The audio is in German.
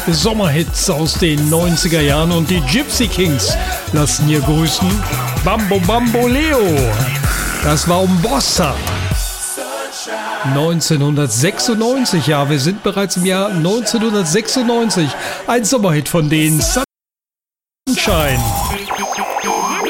Sommerhits aus den 90er Jahren und die Gypsy Kings lassen hier grüßen. Bambo Bamboleo, das war Umbossa. 1996, ja, wir sind bereits im Jahr 1996. Ein Sommerhit von den Sunshine.